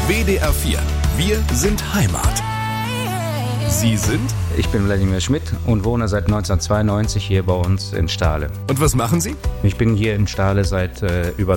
WDR 4. Wir sind Heimat. Sie sind? Ich bin Wladimir Schmidt und wohne seit 1992 hier bei uns in Stahle. Und was machen Sie? Ich bin hier in Stahle seit über